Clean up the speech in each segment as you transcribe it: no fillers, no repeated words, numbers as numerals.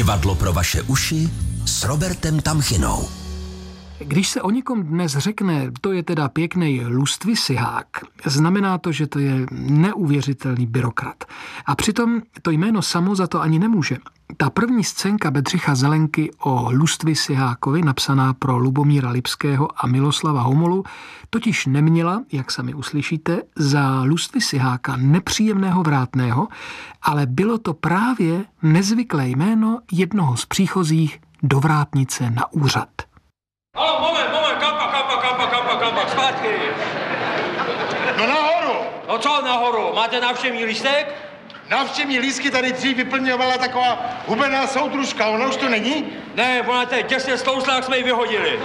Divadlo pro vaše uši s Robertem Tamchinou. Když se o někom dnes řekne, to je teda pěknej lustvisihák, znamená to, že to je neuvěřitelný byrokrat. A přitom to jméno samo za to ani nemůže. Ta první scénka Bedřicha Zelenky o Lustvisihákovi, napsaná pro Lubomíra Lipského a Miloslava Homolu, totiž neměla, jak sami uslyšíte, za Lustvisiháka nepříjemného vrátného, ale bylo to právě nezvyklé jméno jednoho z příchozích do vrátnice na úřad. Halo, moment, kampak, zpátky. No nahoru. No co nahoru, máte návštěvní lístek? Návštěvní lístky tady dřív vyplňovala taková hubená soudružka, ona už to není? Ne, ona to je těsně stouslák, jsme ji vyhodili.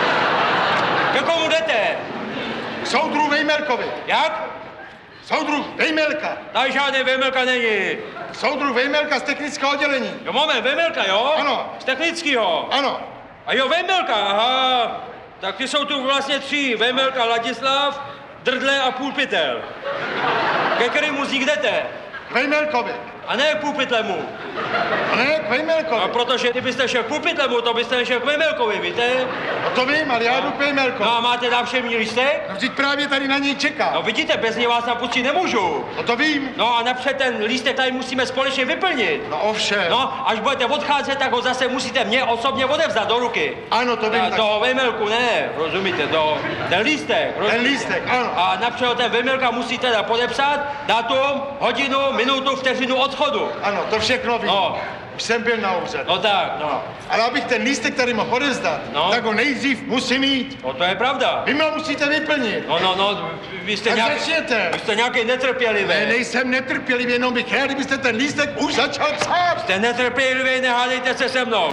Ke komu jdete? Soudruh Vejmelkovi. Jak? Soudruh Vejmelka. Tady žádný Vejmelka není. Soudruh Vejmelka z technického oddělení. Jo, moment, Vejmelka, jo? Ano. Z technického? Ano. A jo, Vejmelka, aha. Tak ty jsou tu vlastně tři. Vejmelka, Ladislav, Drdle a Půlpytel. Ke kterému z nich jdete? Vejmelkovi. A ne k Půlpytlemu. A ne k Vejmelkovi. A protože kdybyste šel k Půlpytlemu, to byste nešel k Vejmelkovi, víte? No to vím, ale já jdu k Vejmelkovi. No a máte návštěvní lístek? No vždyť právě tady na něj čeká. No vidíte, bez něj vás napustit nemůžu. No to vím. No a napřed ten lístek tady musíme společně vyplnit. No ovšem. No, až budete odcházet, tak ho zase musíte mě osobně odevzdat do ruky. Ano, to vím. A toho Vejmelku ne, rozumíte, ten lístek. Ten lístek, ano. A napřed ten Vejmelka musíte teda podepsat, datum, hodinu, minutu, vteřinu odchodu. Ano, to všechno vím. No. Už jsem byl na úřadu. No tak, no. Ale abych ten lístek tady mohl odevzdat, No. tak ho nejdřív musím mít. No to je pravda. Vy mě musíte vyplnit. No, vy jste Tak nějaký... začněte. Vy jste nějaký netrpělivý. Ne, nejsem netrpělivý, jenom bych rád, kdybyste ten lístek už začal psát. Jste netrpělivý, nehádejte se se mnou.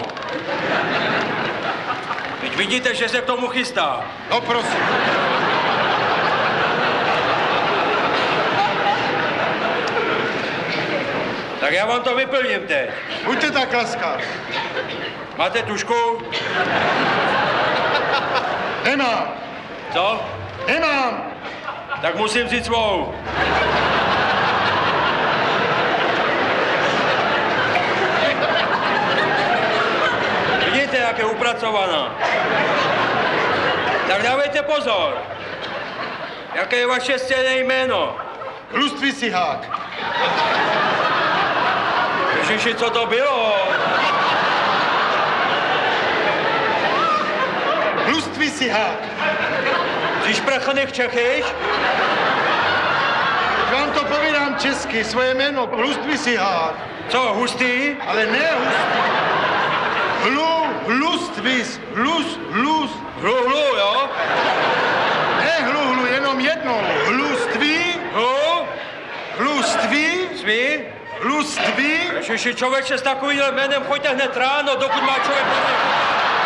Teď vidíte, že se k tomu chystá. No prosím. Tak já vám to vyplním teď. Buďte tak laskav. Máte tušku? Nemám. Co? Nemám. Tak musím říct svou. Vidíte, jak je upracovaná. Tak dávejte pozor. Jaké je vaše scénné jméno? Lustvisichák. Ježiši, co to bylo? Lustvisichák. Jsi šprchaných Čechyš? Vám to povídám česky, svoje jméno. Lustvisichák. Co, hustý? Ale ne Hlu, jo? Ne hlu, jenom jednou. Svý? Ježiši, člověče, s takovým jménem choďte hned ráno, dokud má člověk...